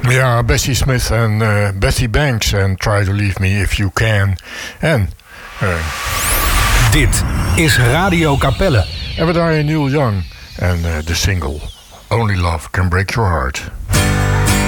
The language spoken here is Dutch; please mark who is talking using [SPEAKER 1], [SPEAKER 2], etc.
[SPEAKER 1] Ja, Bessie Smith en Betty Banks en Try to Leave Me If You Can. En
[SPEAKER 2] dit is Radio Capelle.
[SPEAKER 1] En we draaien Neil Young en de single Only Love Can Break Your Heart.